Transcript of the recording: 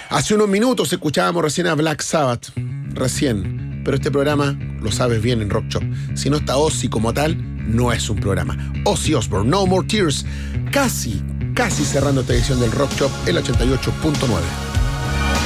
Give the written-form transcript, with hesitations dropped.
Hace unos minutos escuchábamos recién a Black Sabbath. Recién. Pero este programa, lo sabes bien en Rock Shop. Si no está Ozzy como tal, no es un programa. Ozzy Osbourne, No More Tears. Casi cerrando esta edición del Rock Shop, el 88.9.